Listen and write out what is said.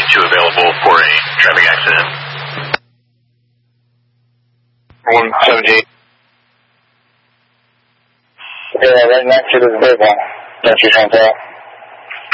2 available for a traffic accident. 117. Yeah, right next to this big one. Don't you think that?